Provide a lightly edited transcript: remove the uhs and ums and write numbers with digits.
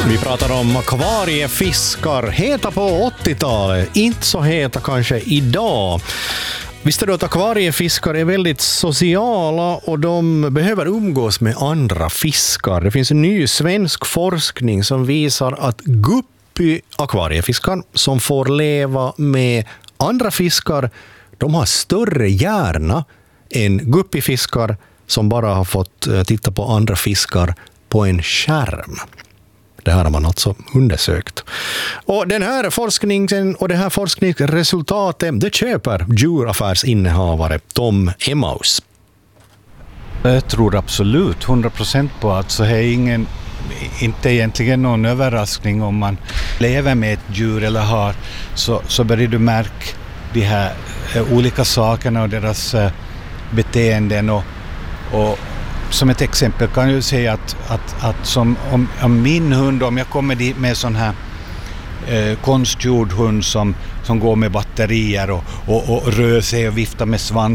Vi pratar om akvariefiskar, heta på 80-talet, inte så heta kanske idag. Visste du att akvariefiskar är väldigt sociala och de behöver umgås med andra fiskar? Det finns en ny svensk forskning som visar att guppy-akvariefiskar som får leva med andra fiskar, de har större hjärna än guppyfiskar som bara har fått titta på andra fiskar på en skärm. Det här har man alltså undersökt. Och den här forskningen och det här forskningsresultatet, det köper djuraffärsinnehavare Tom Emmaus. Jag tror absolut 100% på att så är inte egentligen någon överraskning om man lever med ett djur eller har så börjar du märka de här olika sakerna och deras beteenden och som ett exempel kan jag säga att som om min hund, om jag kommer dit med sån här konstgjord hund som går med batterier och rör sig och viftar med svansen